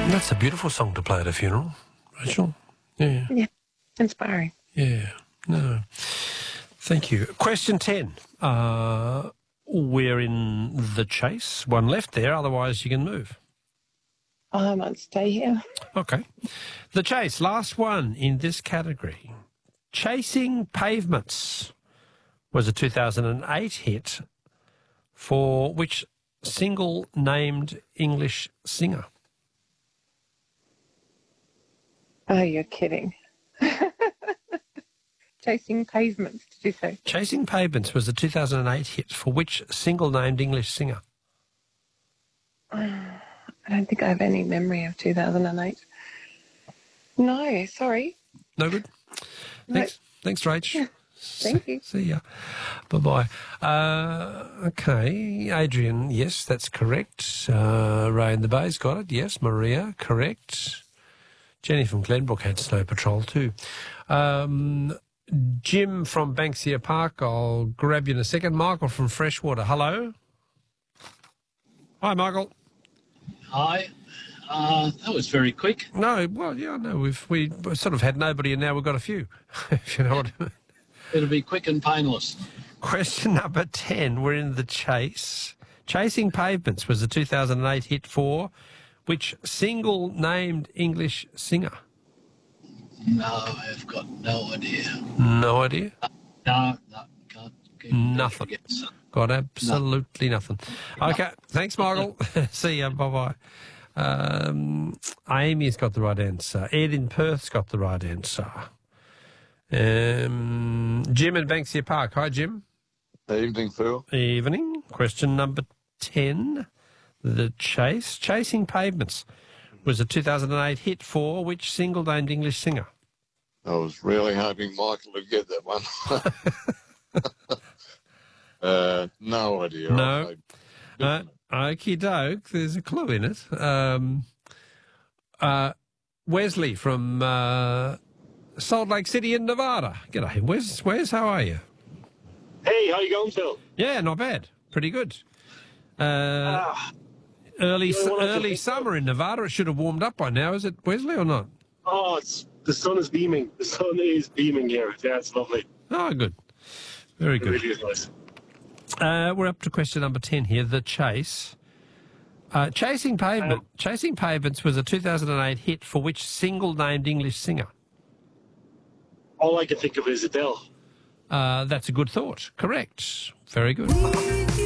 That's a beautiful song to play at a funeral, Rachel. Yeah. Yeah, inspiring. Yeah. No. Thank you. Question 10. We're in the chase. One left there, otherwise you can move. I might stay here. Okay. The chase, last one in this category. Chasing Pavements was a 2008 hit for which single named English singer? Oh, you're kidding. Chasing Pavements, did you say? Chasing Pavements was a 2008 hit for which single named English singer? I don't think I have any memory of 2008. No, sorry. No good? Thanks. Thanks, Rach. Thank you. See ya. Bye-bye. Okay. Adrian, yes, that's correct. Ray in the Bay's got it. Yes. Maria, correct. Jenny from Glenbrook had Snow Patrol too. Jim from Banksia Park, I'll grab you in a second. Michael from Freshwater, hello. Hi, Michael. Hi. That was very quick. No, well, yeah, no, we sort of had nobody and now we've got a few, if you know what I mean. It'll be quick and painless. Question number 10, we're in the chase. Chasing Pavements was a 2008 hit for which single named English singer? No, I've got no idea. No idea? No, can't. Nothing. Got absolutely nothing. Okay, thanks, Michael. See ya, bye-bye. Amy's got the right answer. Ed in Perth's got the right answer. Jim in Banksia Park. Hi, Jim. Evening, Phil. Evening. Question number 10. The chase. Chasing Pavements was a 2008 hit for which single named English singer? I was really hoping Michael would get that one. No idea. No. Okie doke. There's a clue in it. Wesley from Salt Lake City in Nevada. G'day, Wes. How are you? Hey, how you going, Phil? Yeah, not bad. Pretty good. Early summer in Nevada. It should have warmed up by now. Is it, Wesley, or not? Oh, the sun is beaming. The sun is beaming here. Yeah, it's lovely. Oh, good. Very good. It really is nice. We're up to question number 10 here, the chase. Chasing Pavements was a 2008 hit for which single named English singer? All I can think of is Adele. That's a good thought. Correct. Very good.